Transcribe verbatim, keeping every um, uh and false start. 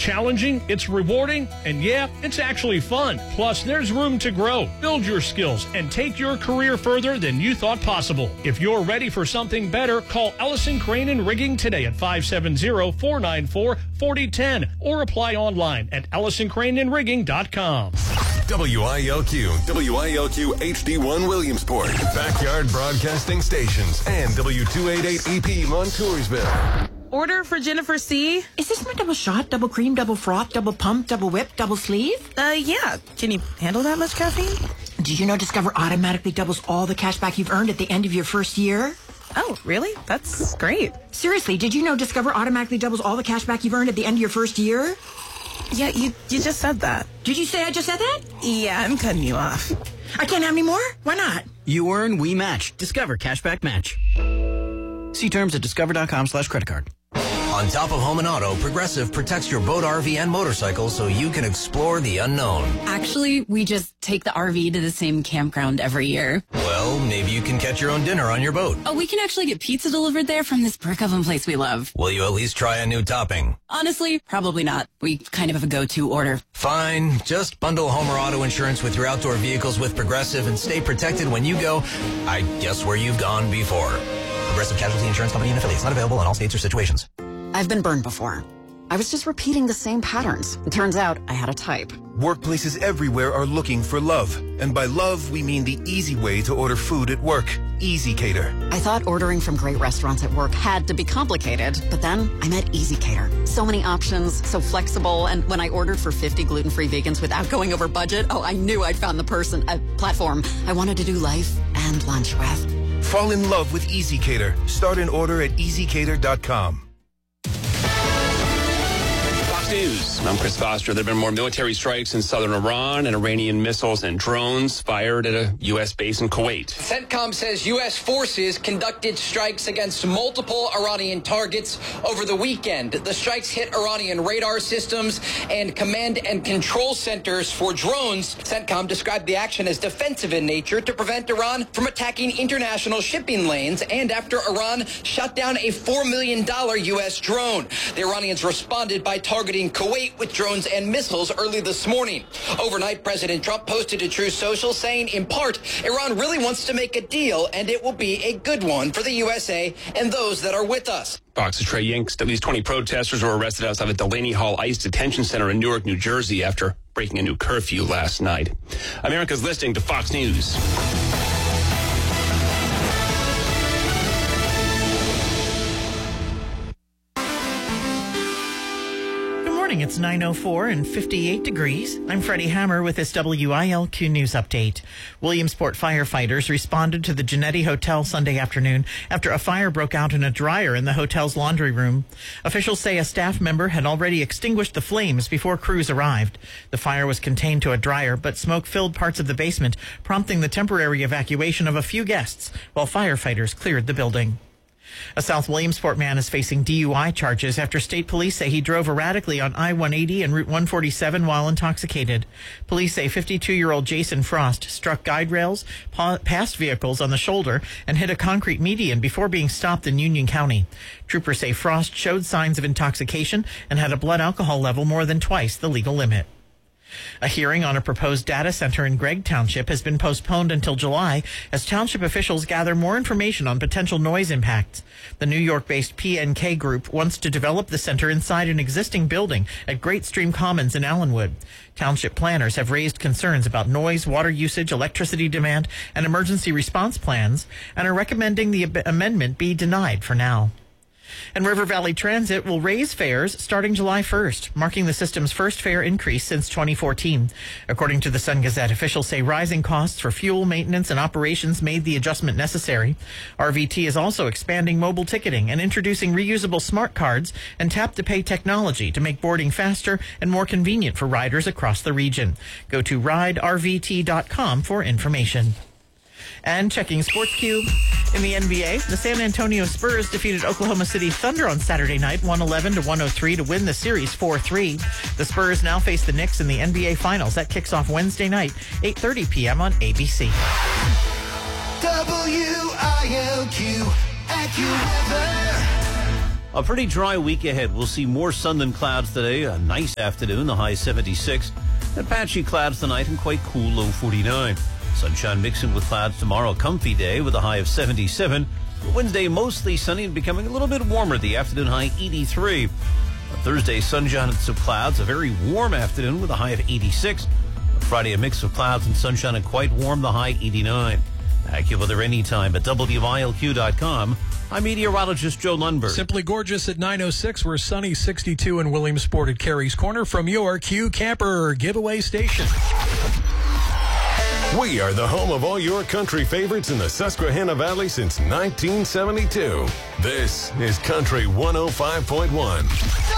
challenging, it's rewarding, and yeah, it's actually fun. Plus, there's room to grow, build your skills, and take your career further than you thought possible. If you're ready for something better, call Ellison Crane and Rigging today at five seven zero, four nine four, four zero one zero or apply online at ellison crane and rigging dot com. W I L Q, W I L Q H D one Williamsport, Backyard Broadcasting Stations, and W two eighty-eight E P Montoursville. Order for Jennifer C. Is this my double shot, double cream, double froth, double pump, double whip, double sleeve? Uh, yeah. Can you handle that much caffeine? Did you know Discover automatically doubles all the cash back you've earned at the end of your first year? Oh, really? That's great. Seriously, did you know Discover automatically doubles all the cash back you've earned at the end of your first year? Yeah, you you just said that. Did you say I just said that? Yeah, I'm cutting you off. I can't have any more? Why not? You earn, we match. Discover Cashback Match. See terms at discover.com slash credit card. On top of home and auto, Progressive protects your boat, R V, and motorcycle so you can explore the unknown. Actually, we just take the R V to the same campground every year. Well, maybe you can catch your own dinner on your boat. Oh, we can actually get pizza delivered there from this brick oven place we love. Will you at least try a new topping? Honestly, probably not. We kind of have a go-to order. Fine. Just bundle home or auto insurance with your outdoor vehicles with Progressive and stay protected when you go, I guess, where you've gone before. Progressive Casualty Insurance Company and affiliates. Not available in all states or situations. I've been burned before. I was just repeating the same patterns. It turns out I had a type. Workplaces everywhere are looking for love. And by love, we mean the easy way to order food at work. Easy Cater. I thought ordering from great restaurants at work had to be complicated, but then I met Easy Cater. So many options, so flexible, and when I ordered for fifty gluten-free vegans without going over budget, oh, I knew I'd found the person, a platform I wanted to do life and lunch with. Fall in love with Easy Cater. Start an order at easy cater dot com. News. I'm Chris Foster. There have been more military strikes in southern Iran and Iranian missiles and drones fired at a U S base in Kuwait. CENTCOM says U S forces conducted strikes against multiple Iranian targets over the weekend. The strikes hit Iranian radar systems and command and control centers for drones. CENTCOM described the action as defensive in nature to prevent Iran from attacking international shipping lanes and after Iran shot down a four million dollars U S drone. The Iranians responded by targeting Kuwait with drones and missiles early this morning. Overnight, President Trump posted to Truth Social saying, in part, Iran really wants to make a deal and it will be a good one for the U S A and those that are with us. Fox's Trey Yingst. At least twenty protesters were arrested outside the Delaney Hall ICE detention center in Newark, New Jersey after breaking a new curfew last night. America's listening to Fox News. It's nine oh four and fifty-eight degrees. I'm Freddie Hammer with this W I L Q News update. Williamsport firefighters responded to the Genetti Hotel Sunday afternoon after a fire broke out in a dryer in the hotel's laundry room. Officials say a staff member had already extinguished the flames before crews arrived. The fire was contained to a dryer, but smoke filled parts of the basement, prompting the temporary evacuation of a few guests while firefighters cleared the building. A South Williamsport man is facing D U I charges after state police say he drove erratically on I one eighty and Route one forty-seven while intoxicated. Police say fifty-two-year-old Jason Frost struck guide rails, pa- passed vehicles on the shoulder, and hit a concrete median before being stopped in Union County. Troopers say Frost showed signs of intoxication and had a blood alcohol level more than twice the legal limit. A hearing on a proposed data center in Gregg Township has been postponed until July as township officials gather more information on potential noise impacts. The New York-based P N K Group wants to develop the center inside an existing building at Great Stream Commons in Allenwood. Township planners have raised concerns about noise, water usage, electricity demand, and emergency response plans and are recommending the ab- amendment be denied for now. And River Valley Transit will raise fares starting July first, marking the system's first fare increase since twenty fourteen. According to the Sun Gazette, officials say rising costs for fuel, maintenance, and operations made the adjustment necessary. R V T is also expanding mobile ticketing and introducing reusable smart cards and tap-to-pay technology to make boarding faster and more convenient for riders across the region. Go to ride r v t dot com for information. And checking SportsCube in the N B A, the San Antonio Spurs defeated Oklahoma City Thunder on Saturday night, one eleven to one oh three to win the series four three. The Spurs now face the Knicks in the N B A Finals. That kicks off Wednesday night, eight thirty p.m. on A B C. W I L Q AccuWeather. A pretty dry week ahead. We'll see more sun than clouds today. A nice afternoon, the high seventy-six. And patchy clouds tonight and quite cool, low forty-nine. Sunshine mixing with clouds tomorrow. Comfy day with a high of seventy-seven. Wednesday, mostly sunny and becoming a little bit warmer. The afternoon high, eighty-three. On Thursday, sunshine and some clouds. A very warm afternoon with a high of eighty-six. On Friday, a mix of clouds and sunshine and quite warm. The high, eighty-nine. AccuWeather anytime at W I L Q dot com. I'm meteorologist Joe Lundberg. Simply gorgeous at nine oh six. We're sunny sixty-two in Williamsport at Carey's Corner from your Q Camper giveaway station. We are the home of all your country favorites in the Susquehanna Valley since nineteen seventy-two. This is Country one oh five point one.